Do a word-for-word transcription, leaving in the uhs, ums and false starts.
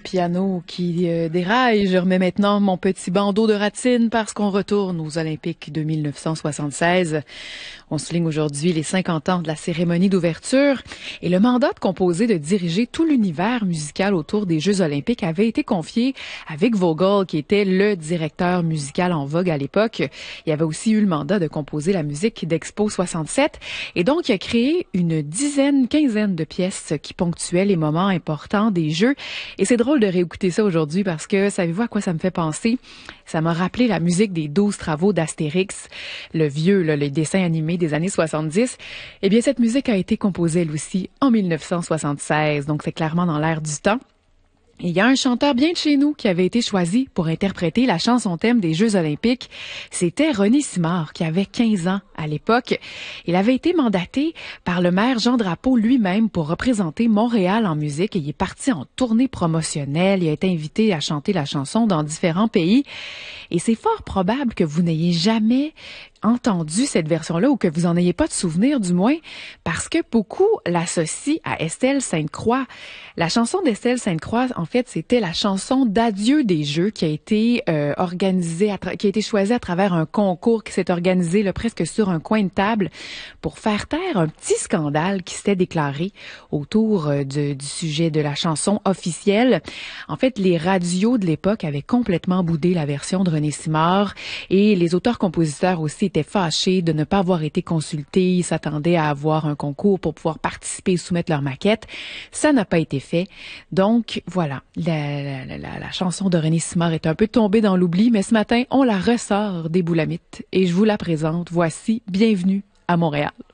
piano qui euh, déraille. Je remets maintenant mon petit bandeau de ratine parce qu'on retourne aux Olympiques de mille neuf cent soixante-seize. On souligne aujourd'hui les cinquante ans de la cérémonie d'ouverture et le mandat de composer, de diriger tout l'univers musical autour des Jeux olympiques avait été confié à Vic Vogel, qui était le directeur musical en vogue à l'époque. Il avait aussi eu le mandat de composer la musique d'Expo soixante-sept et donc il a créé une dizaine, quinzaine de pièces qui ponctuaient les moments importants des Jeux. Et c'est drôle de réécouter ça aujourd'hui parce que savez-vous à quoi ça me fait penser? Ça m'a rappelé la musique des douze travaux d'Astérix, le vieux, là, le dessin animé des années soixante-dix. Eh bien, cette musique a été composée, elle aussi, en mille neuf cent soixante-seize. Donc, c'est clairement dans l'air du temps. Et il y a un chanteur bien de chez nous qui avait été choisi pour interpréter la chanson thème des Jeux olympiques. C'était René Simard, qui avait quinze ans à l'époque. Il avait été mandaté par le maire Jean Drapeau lui-même pour représenter Montréal en musique. Et il est parti en tournée promotionnelle. Il a été invité à chanter la chanson dans différents pays. Et c'est fort probable que vous n'ayez jamais entendu cette version-là ou que vous en ayez pas de souvenir du moins, parce que beaucoup l'associent à Estelle Sainte-Croix. La chanson d'Estelle Sainte-Croix, en fait, c'était la chanson d'adieu des Jeux qui a été euh, organisée, à tra- qui a été choisie à travers un concours qui s'est organisé là, presque sur un coin de table pour faire taire un petit scandale qui s'était déclaré autour euh, de, du sujet de la chanson officielle. En fait, les radios de l'époque avaient complètement boudé la version de René Simard et les auteurs-compositeurs aussi étaient fâchés de ne pas avoir été consultés. Ils s'attendaient à avoir un concours pour pouvoir participer et soumettre leur maquette. Ça n'a pas été fait. Donc, voilà. La, la, la, la chanson de René Simard est un peu tombée dans l'oubli, mais ce matin, on la ressort des boulamites et je vous la présente. Voici Bienvenue à Montréal.